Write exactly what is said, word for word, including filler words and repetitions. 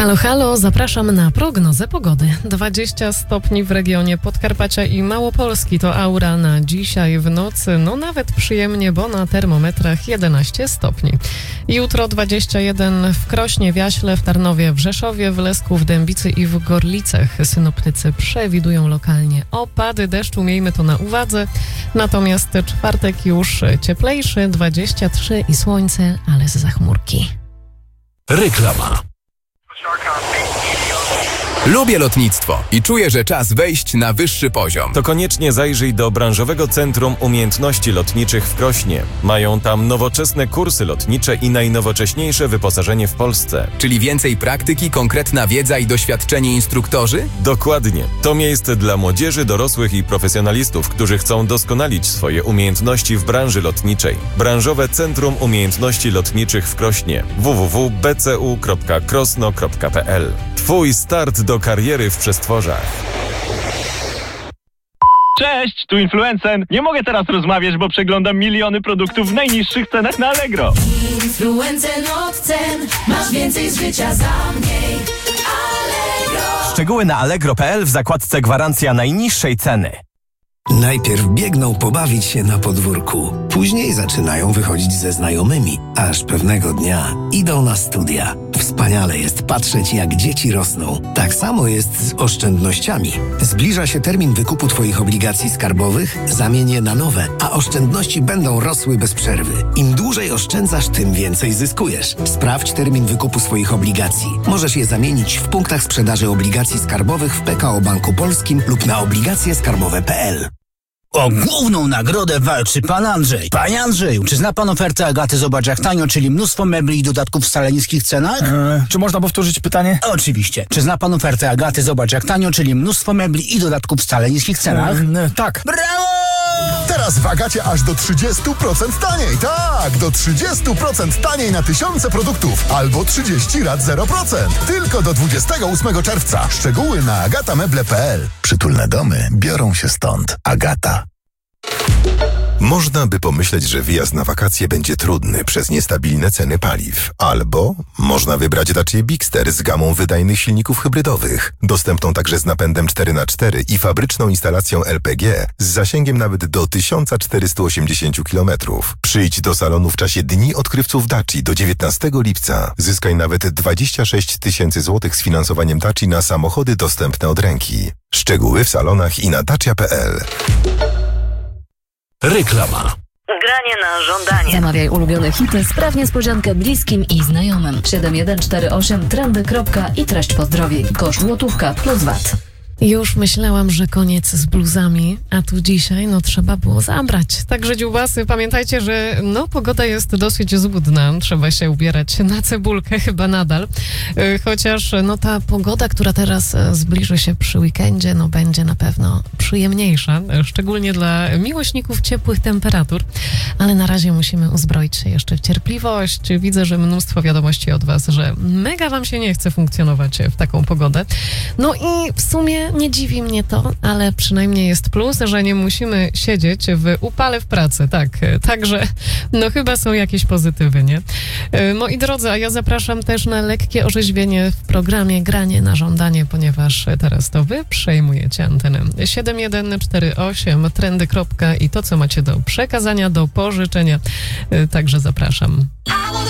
Halo, halo, zapraszam na prognozę pogody. dwadzieścia stopni w regionie Podkarpacia i Małopolski to aura na dzisiaj w nocy. No nawet przyjemnie, bo na termometrach jedenaście stopni. Jutro dwadzieścia jeden w Krośnie, w Jaśle, w Tarnowie, w Rzeszowie, w Lesku, w Dębicy i w Gorlicach. Synoptycy przewidują lokalnie opady deszczu, miejmy to na uwadze. Natomiast czwartek już cieplejszy, dwadzieścia trzy i słońce, ale z zachmurki. Reklama. Lubię lotnictwo i czuję, że czas wejść na wyższy poziom. To koniecznie zajrzyj do Branżowego Centrum Umiejętności Lotniczych w Krośnie. Mają tam nowoczesne kursy lotnicze i najnowocześniejsze wyposażenie w Polsce. Czyli więcej praktyki, konkretna wiedza i doświadczeni instruktorzy? Dokładnie. To miejsce dla młodzieży, dorosłych i profesjonalistów, którzy chcą doskonalić swoje umiejętności w branży lotniczej. Branżowe Centrum Umiejętności Lotniczych w Krośnie. w w w kropka b c u kropka krosno kropka p l. Twój start do kariery w przestworzach. Cześć, tu Influencen. Nie mogę teraz rozmawiać, bo przeglądam miliony produktów w najniższych cenach na Allegro. Influencen od cen, masz więcej z życia za mniej. Allegro. Szczegóły na allegro kropka p l w zakładce gwarancja najniższej ceny. Najpierw biegną pobawić się na podwórku, później zaczynają wychodzić ze znajomymi, aż pewnego dnia idą na studia. Wspaniale jest patrzeć, jak dzieci rosną. Tak samo jest z oszczędnościami. Zbliża się termin wykupu Twoich obligacji skarbowych, zamień je na nowe, a oszczędności będą rosły bez przerwy. Im dłużej oszczędzasz, tym więcej zyskujesz. Sprawdź termin wykupu swoich obligacji. Możesz je zamienić w punktach sprzedaży obligacji skarbowych w P K O Banku Polskim lub na obligacje skarbowe kropka p l. O główną nagrodę walczy pan Andrzej. Panie Andrzeju, czy zna pan ofertę Agaty Zobacz jak tanio, czyli mnóstwo mebli i dodatków w wcale niskich cenach? Eee, czy można powtórzyć pytanie? Oczywiście. Czy zna pan ofertę Agaty Zobacz jak tanio, czyli mnóstwo mebli i dodatków w wcale niskich cenach? Eee, tak. Brawo! Teraz w Agacie aż do trzydzieści procent taniej. Tak, do trzydzieści procent taniej na tysiące produktów. Albo trzydzieści rat zero procent. Tylko do dwudziestego ósmego czerwca. Szczegóły na agatameble kropka p l. Przytulne domy biorą się stąd. Agata. Można by pomyśleć, że wyjazd na wakacje będzie trudny przez niestabilne ceny paliw. Albo można wybrać Dacia Bigster z gamą wydajnych silników hybrydowych, dostępną także z napędem cztery na cztery i fabryczną instalacją L P G z zasięgiem nawet do tysiąc czterysta osiemdziesiąt kilometrów. Przyjdź do salonu w czasie Dni Odkrywców Daci do dziewiętnastego lipca. Zyskaj nawet dwadzieścia sześć tysięcy złotych z finansowaniem Daci na samochody dostępne od ręki. Szczegóły w salonach i na dacia kropka p l. Reklama. Granie na żądanie. Zamawiaj ulubione hity, spraw niespodziankę bliskim i znajomym. siedem jeden cztery osiem trendy. I treść pozdrowień. Koszt złotówka plus V A T. Już myślałam, że koniec z bluzami, a tu dzisiaj no trzeba było zabrać. Także dziubasy, pamiętajcie, że no pogoda jest dosyć złudna. Trzeba się ubierać na cebulkę chyba nadal. Yy, chociaż no ta pogoda, która teraz zbliży się przy weekendzie, no będzie na pewno przyjemniejsza. Szczególnie dla miłośników ciepłych temperatur. Ale na razie musimy uzbroić się jeszcze w cierpliwość. Widzę, że mnóstwo wiadomości od was, że mega wam się nie chce funkcjonować w taką pogodę. No i w sumie nie dziwi mnie to, ale przynajmniej jest plus, że nie musimy siedzieć w upale w pracy. Tak, także no chyba są jakieś pozytywy, nie? Moi drodzy, a ja zapraszam też na lekkie orzeźwienie w programie Granie na żądanie, ponieważ teraz to wy przejmujecie antenę. siedem jeden cztery osiem trendy. I to, co macie do przekazania, do pożyczenia, także zapraszam.